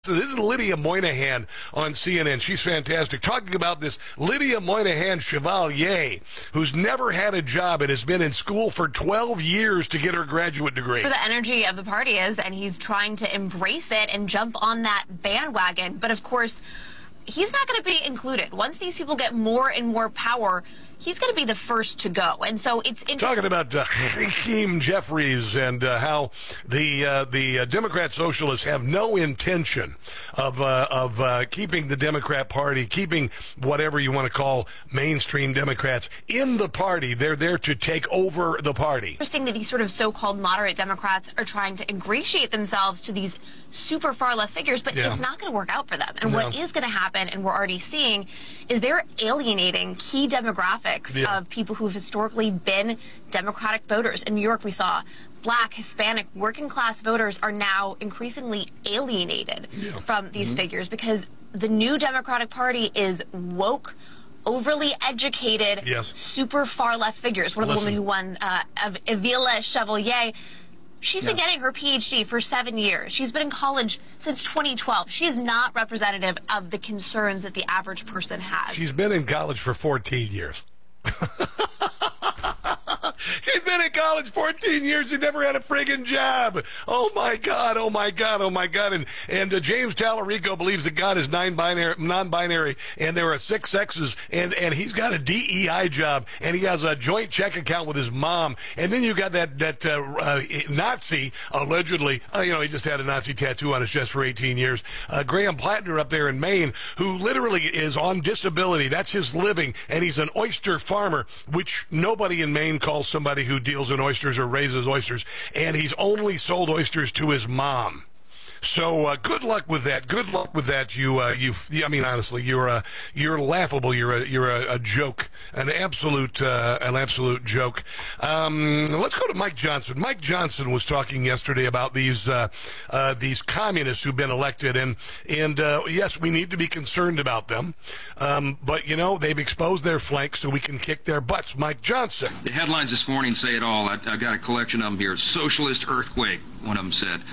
So this is Lydia Moynihan on CNN. She's fantastic. Talking about this Lydia Moynihan Chevalier, who's never had a job and has been in school for 12 years to get her graduate degree. For the energy of the party is, and he's trying to embrace it and jump on that bandwagon. But of course, he's not going to be included. Once these people get more and more power, he's going to be the first to go. And so it's interesting. Talking about Hakeem Jeffries and how the Democrat Socialists have no intention of keeping the Democrat Party, keeping whatever you want to call mainstream Democrats in the party. They're there to take over the party. Interesting that these sort of so-called moderate Democrats are trying to ingratiate themselves to these super far left figures, but it's not going to work out for them. And what is going to happen, and we're already seeing, is they're alienating key demographics of people who have historically been Democratic voters. In New York, we saw Black, Hispanic, working class voters are now increasingly alienated from these figures because the new Democratic Party is woke, overly educated, super far left figures. One of the women who won, Avila Chevalier, she's been getting her PhD for 7 years. She's been in college since 2012. She is not representative of the concerns that the average person has. She's been in college for 14 years. She's been in college 14 years. She never had a friggin' job. Oh, my God. Oh, my God. Oh, my God. And James Tallarico believes that God is non-binary, and there are 6 sexes, and he's got a DEI job, and he has a joint check account with his mom. And then you got that Nazi, allegedly, he just had a Nazi tattoo on his chest for 18 years, Graham Plattner up there in Maine, who literally is on disability. That's his living, and he's an oyster farmer, which nobody in Maine calls somebody who deals in oysters or raises oysters, and he's only sold oysters to his mom. So good luck with that. Good luck with that. I mean, honestly, you're laughable. You're a joke, an absolute joke. Let's go to Mike Johnson. Mike Johnson was talking yesterday about these communists who've been elected, and yes, we need to be concerned about them. But they've exposed their flanks, so we can kick their butts. Mike Johnson. The headlines this morning say it all. I've got a collection of them here. Socialist earthquake, one of them said.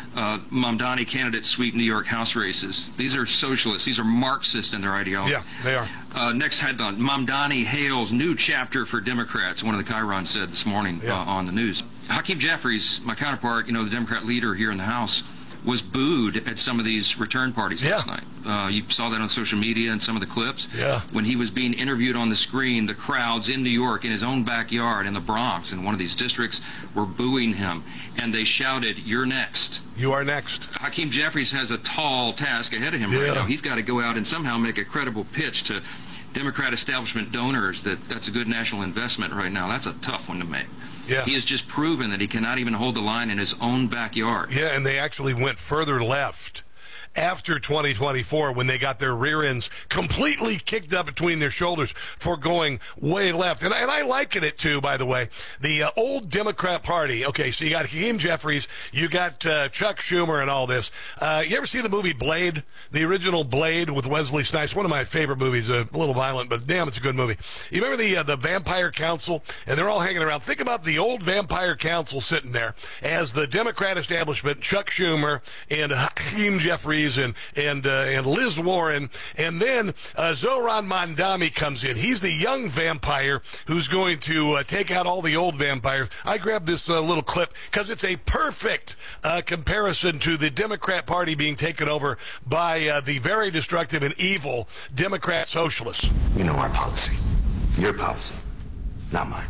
Mamdani candidates sweep New York House races. These are socialists. These are Marxists in their ideology. Yeah, they are. Next headline, Mamdani hails new chapter for Democrats, one of the Chiron said this morning on the news. Hakeem Jeffries, my counterpart, the Democrat leader here in the House, was booed at some of these return parties last night. You saw that on social media and some of the clips. When he was being interviewed on the screen, the crowds in New York, in his own backyard, in the Bronx, in one of these districts, were booing him. And they shouted, "You're next." You are next. Hakeem Jeffries has a tall task ahead of him right now. He's got to go out and somehow make a credible pitch to Democrat establishment donors that that's a good national investment right now. That's a tough one to make. He has just proven that he cannot even hold the line in his own backyard. And they actually went further left after 2024 when they got their rear ends completely kicked up between their shoulders for going way left. And I liken it to, by the way, the old Democrat Party. Okay, so you got Hakeem Jeffries, you got Chuck Schumer and all this. You ever see the movie Blade? The original Blade with Wesley Snipes? One of my favorite movies, a little violent, but damn, it's a good movie. You remember the Vampire Council? And they're all hanging around. Think about the old Vampire Council sitting there as the Democrat establishment, Chuck Schumer and Hakeem Jeffries and Liz Warren, and then Zohran Mamdani comes in. He's the young vampire who's going to take out all the old vampires. I grabbed this little clip because it's a perfect comparison to the Democrat Party being taken over by the very destructive and evil Democrat socialists. You know our policy. Your policy, not mine.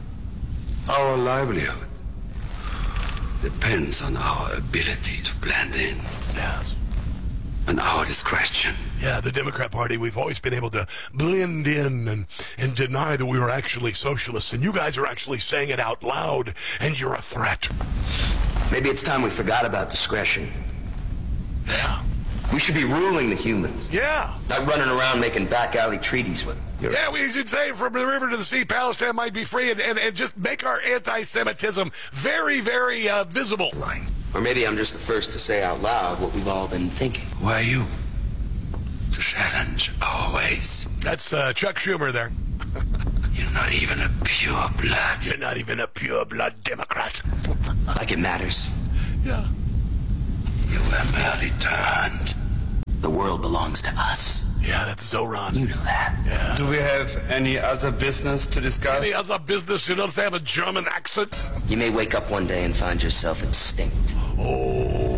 Our livelihood depends on our ability to blend in. Yes. And our discretion. Yeah, the Democrat Party, we've always been able to blend in and deny that we were actually socialists, and you guys are actually saying it out loud, and you're a threat. Maybe it's time we forgot about discretion. Yeah. We should be ruling the humans. Yeah. Not running around making back alley treaties with them. Yeah, we should say from the river to the sea, Palestine might be free, and just make our anti-Semitism very, very visible. Or maybe I'm just the first to say out loud what we've all been thinking. Who are you to challenge our ways? That's Chuck Schumer there. You're not even a pure blood. You're not even a pure blood Democrat. Like it matters. Yeah. You were merely turned world belongs to us. Yeah, that's Zoran. You know that. Yeah. Do we have any other business to discuss? Any other business? You notice they have a German accent? You may wake up one day and find yourself extinct. Oh,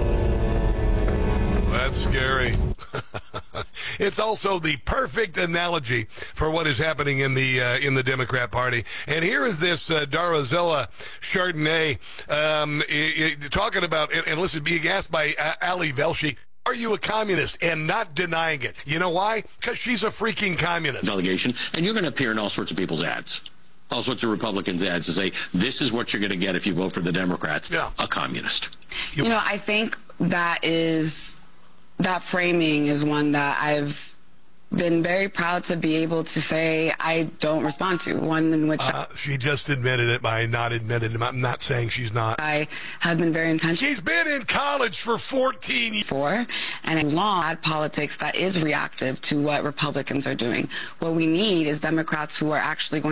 that's scary. It's also the perfect analogy for what is happening in the Democrat Party. And here is this Darazella Chardonnay talking about, and listen, being asked by Ali Velshi, are you a communist? And not denying it. You know why? Because she's a freaking communist. Delegation, and you're going to appear in all sorts of people's ads. All sorts of Republicans' ads to say, this is what you're going to get if you vote for the Democrats. Yeah. A communist. You know, I think that framing is one that I've been very proud to be able to say I don't respond to. One in which she just admitted it by not admitting it. I'm not saying she's not. I have been very intentional. She's been in college for 14 years. And a law politics that is reactive to what Republicans are doing. What we need is Democrats who are actually going